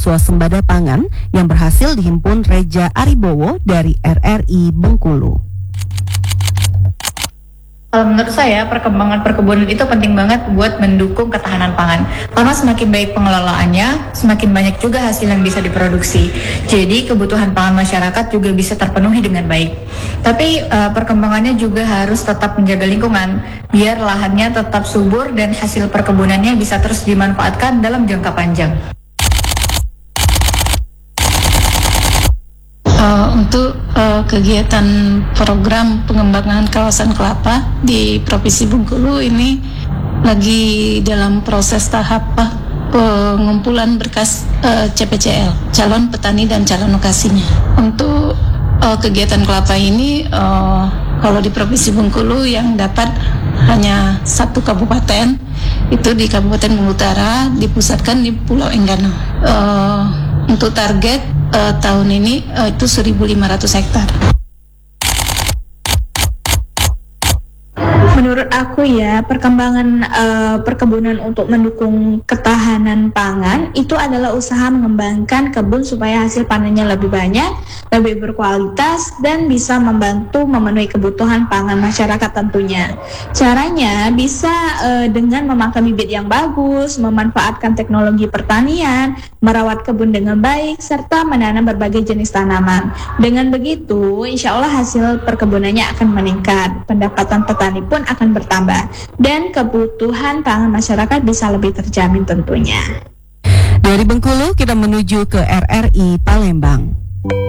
swasembada pangan yang berhasil dihimpun Reja Aribowo dari RRI Bengkulu. Kalau menurut saya, perkembangan perkebunan itu penting banget buat mendukung ketahanan pangan. Karena semakin baik pengelolaannya, semakin banyak juga hasil yang bisa diproduksi. Jadi kebutuhan pangan masyarakat juga bisa terpenuhi dengan baik. Tapi perkembangannya juga harus tetap menjaga lingkungan, biar lahannya tetap subur dan hasil perkebunannya bisa terus dimanfaatkan dalam jangka panjang. Untuk kegiatan program pengembangan kawasan kelapa di Provinsi Bengkulu ini lagi dalam proses tahap pengumpulan berkas CPCL, calon petani dan calon lokasinya. Untuk kegiatan kelapa ini kalau di Provinsi Bengkulu yang dapat hanya satu kabupaten, itu di Kabupaten Bengkulu Utara, dipusatkan di Pulau Enggano. Untuk target tahun ini itu 1.500 hektar. Menurut aku ya, perkembangan perkebunan untuk mendukung ketahanan pangan itu adalah usaha mengembangkan kebun supaya hasil panennya lebih banyak, lebih berkualitas, dan bisa membantu memenuhi kebutuhan pangan masyarakat tentunya. Caranya bisa dengan memakai bibit yang bagus, memanfaatkan teknologi pertanian, merawat kebun dengan baik, serta menanam berbagai jenis tanaman. Dengan begitu, insya Allah hasil perkebunannya akan meningkat, pendapatan petani pun akan bertambah, dan kebutuhan pangan masyarakat bisa lebih terjamin tentunya. Dari Bengkulu kita menuju ke RRI Palembang.